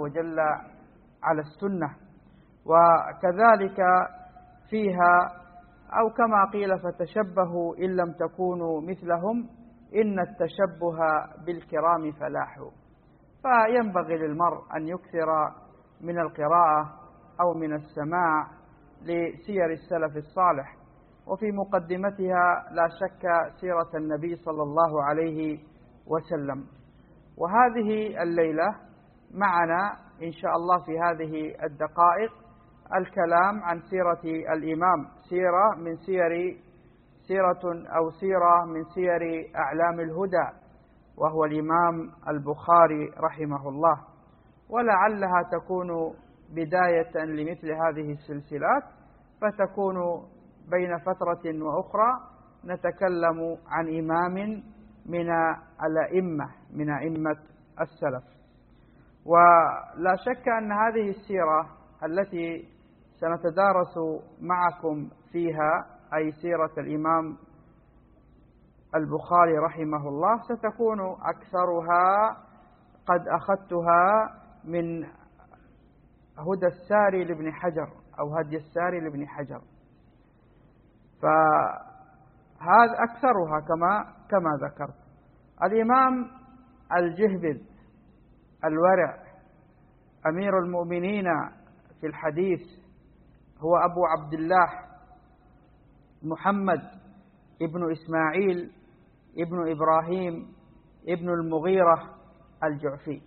وجل على السنة. وكذلك فيها أو كما قيل فتشبهوا إن لم تكونوا مثلهم إن التشبه بالكرام فلاح. فينبغي للمرء أن يكثر من القراءة أو من السماع لسير السلف الصالح، وفي مقدمتها لا شك سيرة النبي صلى الله عليه وسلم. وهذه الليلة معنا إن شاء الله في هذه الدقائق الكلام عن سيرة الإمام، سيرة من سير أعلام الهدى، وهو الإمام البخاري رحمه الله. ولعلها تكون بداية لمثل هذه السلسلات، فتكون بين فترة وأخرى نتكلم عن إمام من الأئمة من أئمة السلف. ولا شك أن هذه السيرة التي سنتدارس معكم فيها، أي سيرة الإمام البخاري رحمه الله، ستكون أكثرها قد أخذتها من هدى الساري لابن حجر أو هدي الساري لابن حجر، فهذا أكثرها كما ذكرت. الإمام الجهبذ الورع أمير المؤمنين في الحديث هو أبو عبد الله محمد ابن إسماعيل ابن إبراهيم ابن المغيرة الجعفي.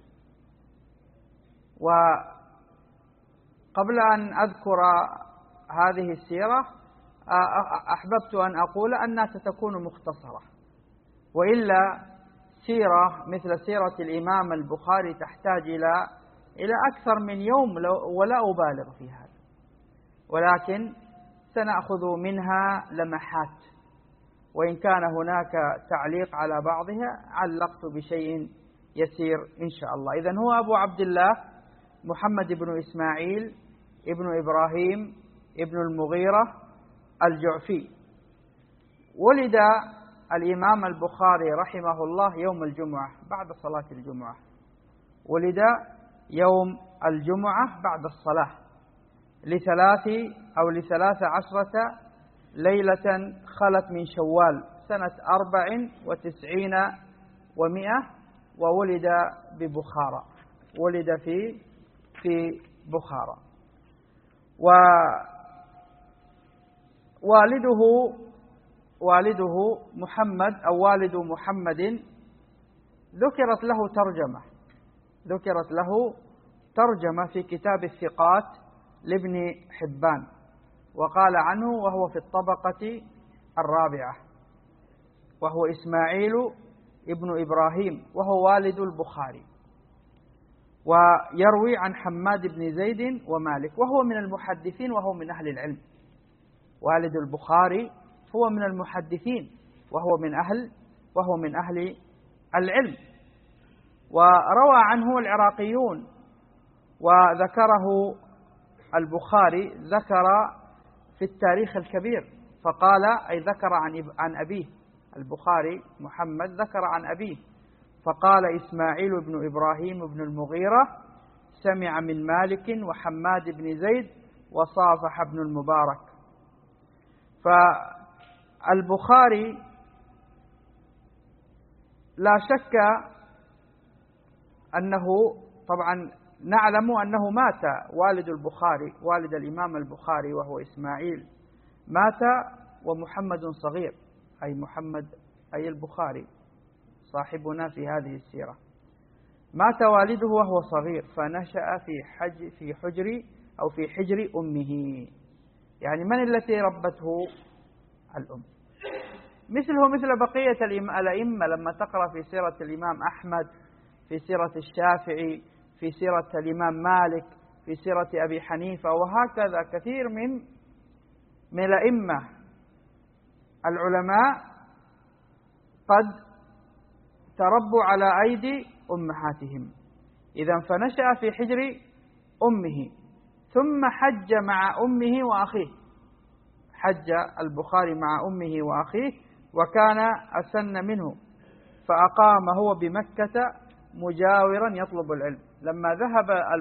وقبل أن أذكر هذه السيرة أحببت أن أقول أنها ستكون مختصرة، وإلا سيرة مثل سيرة الإمام البخاري تحتاج إلى أكثر من يوم، ولا أبالغ في هذا، ولكن سنأخذ منها لمحات، وإن كان هناك تعليق على بعضها علقت بشيء يسير إن شاء الله. إذن هو أبو عبد الله محمد بن إسماعيل ابن إبراهيم ابن المغيرة الجعفي. ولد الإمام البخاري رحمه الله يوم الجمعة بعد صلاة الجمعة، ولد يوم الجمعة بعد الصلاة ل13 ليلة خلت من شوال سنة 94 و100، وولد ببخارى، ولد في بخارى. والده محمد أو والد محمد ذكرت له ترجمة في كتاب الثقات لابن حبان، وقال عنه وهو في الطبقة الرابعة، وهو إسماعيل ابن إبراهيم، وهو والد البخاري، ويروي عن حماد بن زيد ومالك، وهو من المحدثين وهو من أهل العلم. والد البخاري هو من المحدثين وهو من أهل العلم. وروى عنه العراقيون، وذكره البخاري ذكر في التاريخ الكبير، فقال أي ذكر عن أبيه، البخاري محمد ذكر عن أبيه فقال إسماعيل بن إبراهيم بن المغيرة سمع من مالك وحماد بن زيد وصافح بن المبارك. فالبخاري لا شك أنه طبعا نعلم أنه مات والد البخاري، والد الإمام البخاري وهو إسماعيل، مات ومحمد صغير، أي محمد أي البخاري صاحبنا في هذه السيرة، مات والده وهو صغير، فنشأ في حجر أمه. يعني من التي ربته؟ الأم. مثل بقية الأئمة، لما تقرأ في سيرة الإمام أحمد، في سيرة الشافعي، في سيرة الإمام مالك، في سيرة أبي حنيفة، وهكذا كثير من الأئمة العلماء قد تربوا على أيدي أمهاتهم. إذن فنشأ في حجر أمه، ثم حج مع أمه وأخيه، حج البخاري مع أمه وأخيه، وكان أسن منه، فأقام هو بمكة مجاورا يطلب العلم. لما ذهب